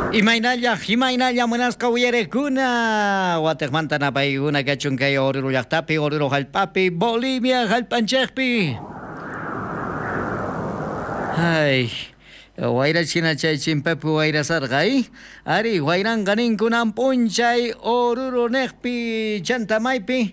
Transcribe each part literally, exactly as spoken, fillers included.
Imaynalla, imaynalla munasqa willarekuna watikmanta paykuna kachun kay Oruro llaqtapi, Oruro hallp'api, Bolivia hallp'anchikpi. Ay, wayrachina chay chimpapi wayrasarqay, ari wayranqa ninkunan p'unchay Oruro niqpi chantamaypi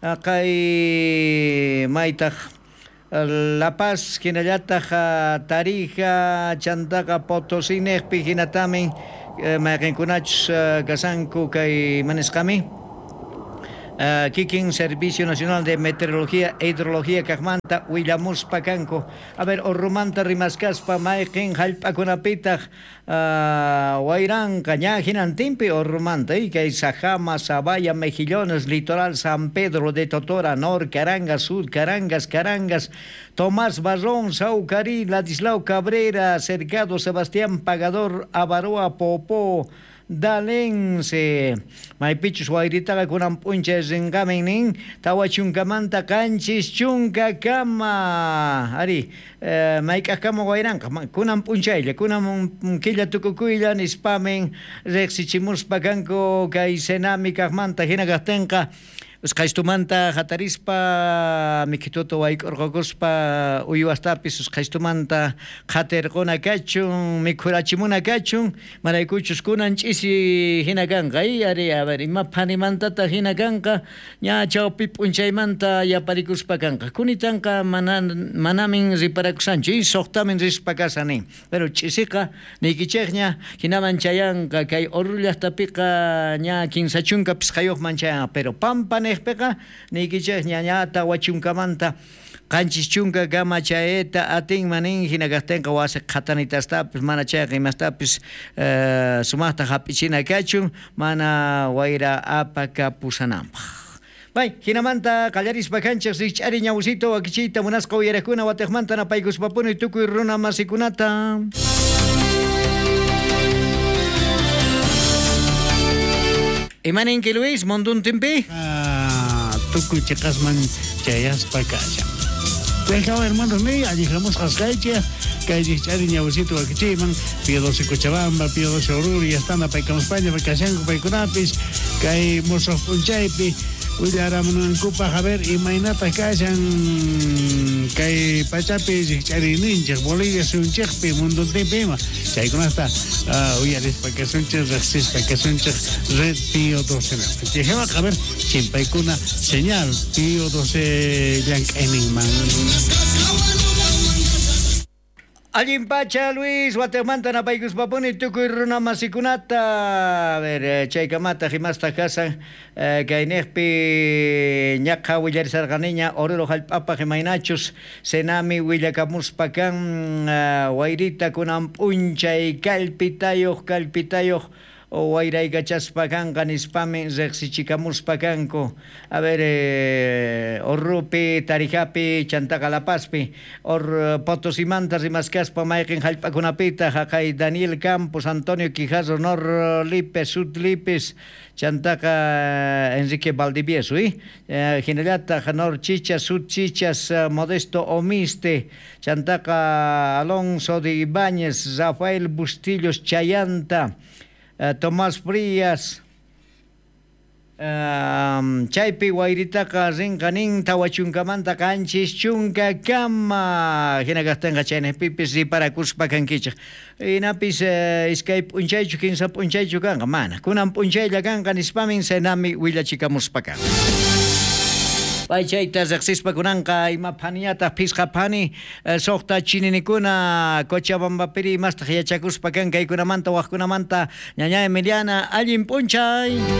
kay maytaq La Paz hinallataq Tarija chantaqa Potosí niqpi hinatamin mayqinkunachus kasanku kay manisqami Uh, kikin Servicio Nacional de Meteorología e Hidrología kaqmanta willamuspa kanku. A ver, urrumanta rimaskaspa mayqin hallp'akunapitaq uh, wayranqa ña hinantinpi urrumanta y kay Sajama, Zabaya, Mejillones, Litoral, San Pedro de Totora, Nor, Carangas, Sud, Carangas, Carangas, Tomás Barrón, Saucarí, Ladislao Cabrera, Cercado, Sebastián Pagador, Avaroa, Popó, Dalense, maypichus wayritaqa kunan p'uncha rinqamin nin tawachunkamanta qanchis chunka kama ari eh, mayk'aq kama wayranqa kunan p'unchaylla kunan killa tukukuylla nispamin riqsichimuspa kanku kay Senami kaqmanta hina kaqtinqa usqaystumanta hatarispa mikituta wayk'urqukuspa uywastapis usqaystumanta qatirquna kachun mikhurachimuna kachun maraykuchus kunan ch'isi hina kanqa y ari a ver ima phanimantata hina kanqa ña chawpi p'unchaymanta yaparikuspa kanqa kunitanqa mana manamin riparakusanchu y suqtamin rispa kasani pero ch'isiqa niykichikña hinaman chayanqa kay Oruro llaqtapiqa ña kinsa chunkapis qayuqman chayanqa pero pampa niqpiqa niykichik ñañata wachunkamanta qanchis chunka kama chayta atinman nin hina kaqtinqa wasi qatanitastapis mana chayqa imastapis uh, sumaqta hapichina kachun mana wayra apaka pusananpaq. Bay, hinamanta qallarispa kanchik rikch'ari ñawsito wakichiyta munasqa willarakuna watiqmanta napaykuspapuni tukuy runa masikunata. Imaninki Luis Monduntimpi? Ah, tukuy chiqasman chayaspa kashan. Welcome hermanos míos, allí vamos a Cascaicha, calle Chari Ñawusito Wakichiman, Pío doce Cochabamba, Pío doce Oruro, y están a Paicam España, Pacashanco, Paiconapis, Cay Mosos Punchaipi, Uyaraman Cupa Javer y Mainata Kashan, Cay Pachapi, Chari Ninja, Bolivia, Sunchekpi, Mundo Tempema, Chaiconasta, Uyaris, Pacasunches, Raxis, Pacasunches, Red Pío doce. Llegaba a ver, Chimpaicuna, señal, Pío doce, Yank Eningman. Allimpacha Luis, Guatemanta napaykuspapuni tukuy runa masikunata. A ver, chaykamata himasta kasan kay niqpi ñaqa willarisarqaniña Oruro hallp'apa himaynachus Senami willakamuspa kan wayrita kunan p'unchay kallpitayuq kallpitayuq wayraykachaspa kanqa nispamin riqsichikamuspa kanku. A ver, eh, Orrupi, Tarijapi, chantaqa La Pazpi, Or Potosimanta rimaskaspa mayqin hallp'akunapita haqay Daniel Campos, Antonio Quijazo, Nor Lipes, Sud Lipes, chantaqa Enrique Valdivieso, ¿eh? eh hinallataq Nor Chichas, Sud Chichas, Modesto Omiste, chantaqa Alonso de Ibáñez, Rafael Bustillos Chayanta, Uh, Tomás Frías, um, chaypi wayritaqa rinqanin tawachunkamanta qanchis chunka kama hina kaqtinqa chaynipipis riparakuspa kankichik hinapis uh, iskay p'unchaychu kinsa p'unchaychu kanqa mana kunan p'unchaylla kanqa nispamin Senami willachikamuspa kan. Paychayta riqsispa kunanqa ima phaniyataq pisqa phani suqta chininikuna Cochabambapiri mastaq yachakuspa kan kaykunamanta waqkunamanta ñaña Emiliana allin p'unchay.